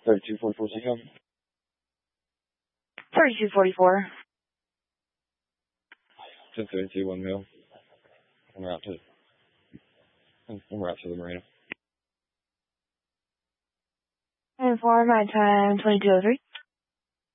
3244 Seacom. 3244. 1072 1 mil. En route to the marina. And for my time 2203.